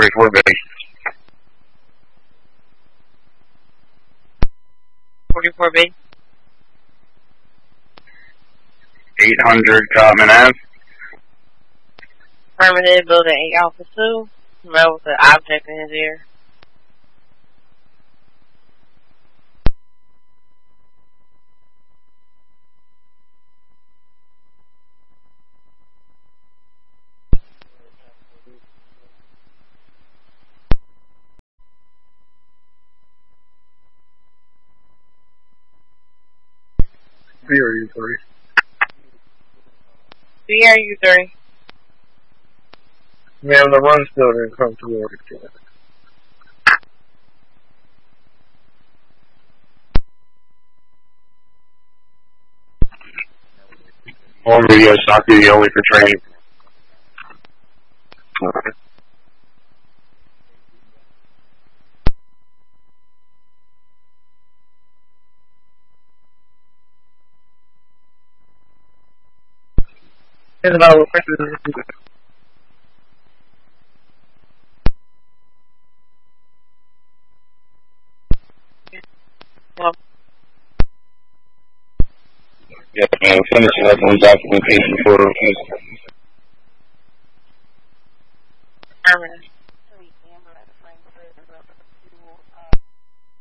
44 base. 44 base. 800 Cotman Ave. Affirmative, building 8 Alpha 2. Male with an object in his ear. BRU3. BRU3. Ma'am, the run's still didn't come toward it yet. On radio stock duty only for training. Alright. Hello, yeah, man, finishing up on documentation for Affirmative.